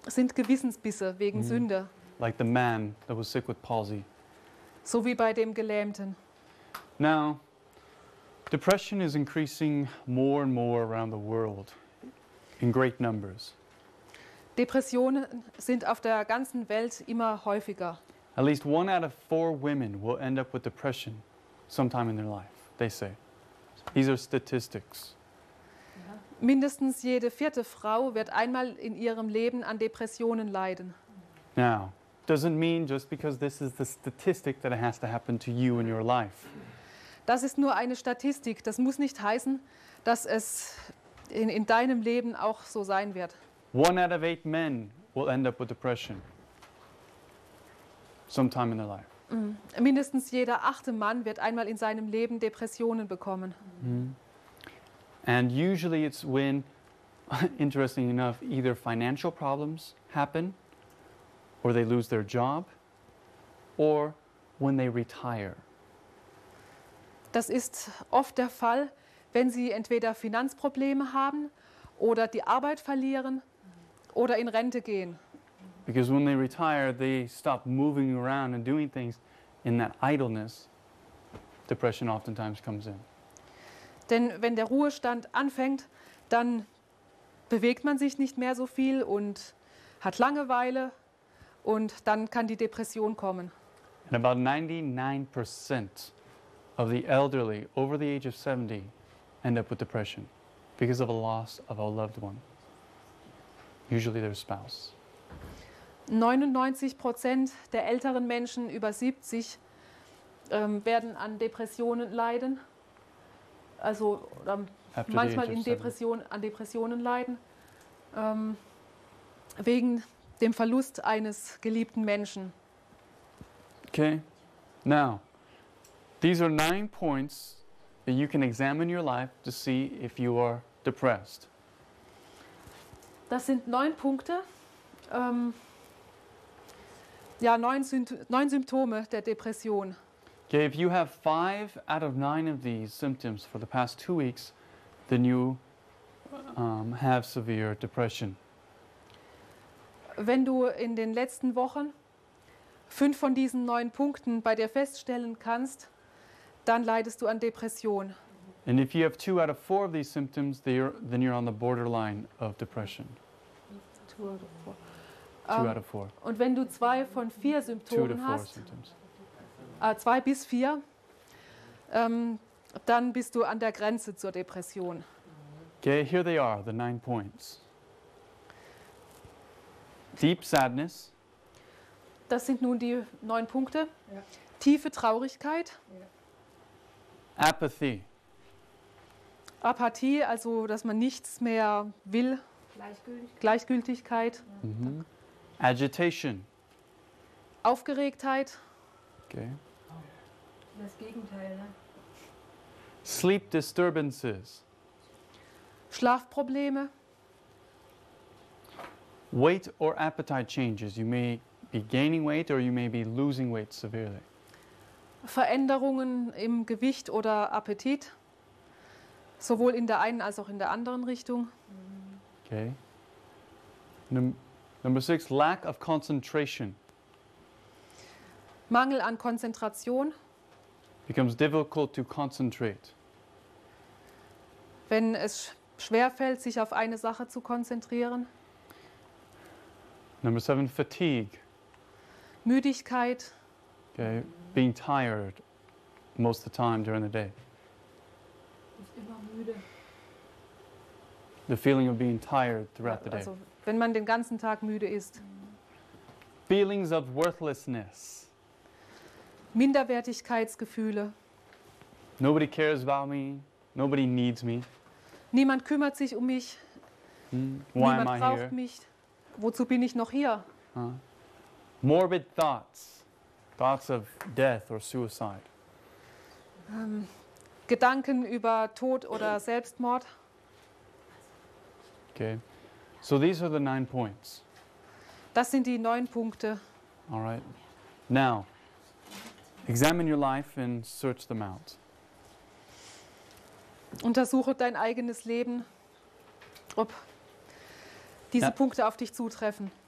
sind Gewissensbisse wegen Sünde, like the man that was sick with palsy. so wie bei dem Gelähmten. Now, depression is increasing more and more around the world in great numbers. Depressionen sind auf der ganzen Welt immer häufiger. At least 1 out of 4 women will end up with depression sometime in their life, they say. These are statistics. Mindestens jede 4. Frau wird einmal in ihrem Leben an Depressionen leiden. Now, doesn't mean just because this is the statistic that it has to happen to you in your life. Das ist nur eine Statistik. Das muss nicht heißen, dass es in deinem Leben auch so sein wird. 1 out of 8 men will end up with depression sometime in their life. Mindestens jeder 8. Mann wird einmal in seinem Leben Depressionen bekommen. And usually it's when, interesting enough, either financial problems happen, or they lose their job, or when they retire. Das ist oft der Fall, wenn sie entweder Finanzprobleme haben oder die Arbeit verlieren oder in Rente gehen. Because when they retire, they stop moving around and doing things. In that idleness, depression oftentimes comes in. Denn wenn der Ruhestand anfängt, dann bewegt man sich nicht mehr so viel und hat Langeweile und dann kann die Depression kommen. And about 99% of the elderly over the age of 70 end up with depression because of a loss of a loved one, usually their spouse. 99% der älteren Menschen über 70 werden an Depressionen leiden, also After manchmal the age in of 70. an Depressionen leiden, wegen dem Verlust eines geliebten Menschen. Okay, now, these are 9 points that you can examine your life to see if you are depressed. Das sind 9 Punkte, 9 Symptome der Depression. Okay, if you have 5 out of 9 of these symptoms for the past 2 weeks, then you have severe depression. Wenn du in den letzten Wochen 5 von diesen 9 Punkten bei dir feststellen kannst, dann leidest du an Depression. And if you have 2 out of 4 of these symptoms, then you're on the borderline of depression. 2 out of 4. Und wenn du 2 von 4 2 to Symptomen 4 hast, symptoms. 2 bis 4, dann bist du an der Grenze zur Depression. Okay, here they are, the 9 points. Deep sadness, Das sind nun die 9 Punkte. Ja. Tiefe Traurigkeit, apathy, Apathie, also dass man nichts mehr will, Gleichgültigkeit, agitation, Aufgeregtheit, okay, Das Gegenteil, ne? sleep disturbances, Schlafprobleme, weight or appetite changes. You may be gaining weight or you may be losing weight severely. Veränderungen im Gewicht oder Appetit, sowohl in der einen als auch in der anderen Richtung. Okay. Number 6, lack of concentration. Mangel an Konzentration, Becomes difficult to concentrate. wenn es schwerfällt, sich auf eine Sache zu konzentrieren. Number 7, fatigue. Müdigkeit, Okay. Being tired most of the time during the day. Ist immer müde. The feeling of being tired throughout the day. also wenn man den ganzen Tag müde ist. Feelings of worthlessness. Minderwertigkeitsgefühle. Nobody cares about me. Nobody needs me. Niemand kümmert sich um mich, Why am niemand I braucht here? mich. Wozu bin ich noch hier? Morbid thoughts. Thoughts of death or suicide. Gedanken über Tod oder Selbstmord. Okay. So these are the 9 points. Das sind die 9 Punkte. All right. Now, examine your life and search them out. Untersuche dein eigenes Leben, ob diese Ja. Punkte auf dich zutreffen.